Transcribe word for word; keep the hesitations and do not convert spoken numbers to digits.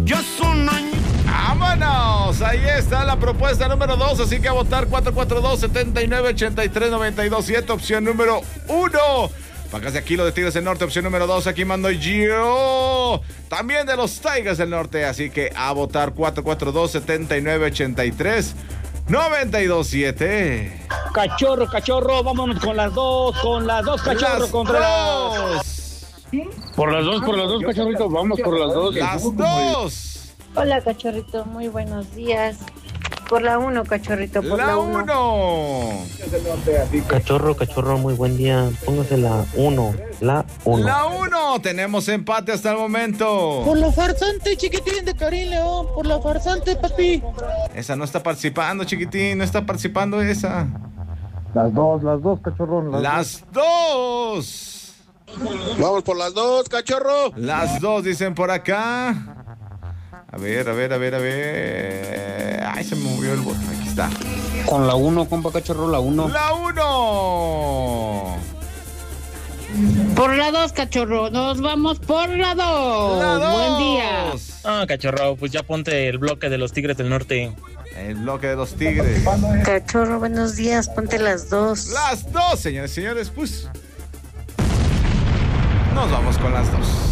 Yo soy año. ¡Vámonos! Ahí está la propuesta número dos, así que a votar cuatro cuatro dos, siete nueve, ocho tres, nueve dos siete, opción número uno. Pacas de Aquilo de Tigres del Norte, opción número dos, aquí mando yo. También de los Tigres del Norte, así que a votar cuatro cuatro dos, siete nueve, ocho tres, nueve dos siete. Cachorro, cachorro, vámonos con las dos, con las dos, cachorro, Las contra dos. Por las dos, por las dos, cachorrito, vamos por las dos. Las dos. Hola, cachorrito, muy buenos días. Por la uno, cachorrito, por la, La uno. uno. Cachorro, cachorro, muy buen día. Póngase la uno, la uno. La uno. Tenemos empate hasta el momento. Por la farsante, chiquitín de Karim León. Por la farsante, papi. Esa no está participando, chiquitín. No está participando esa. Las dos, las dos, cachorrón. Las, Las dos. Vamos por las dos, cachorro. Las dos dicen por acá. A ver, a ver, a ver, a ver. Ay, se me movió el botón. Aquí está. Con la uno, compa cachorro, la uno. La uno. Por la dos, cachorro. Nos vamos por la dos. La dos. Buen día. Ah, cachorro, pues ya ponte el bloque de los Tigres del Norte. El bloque de los Tigres. Cachorro, buenos días. Ponte las dos. Las dos, señores y señores. Pues nos vamos con las dos.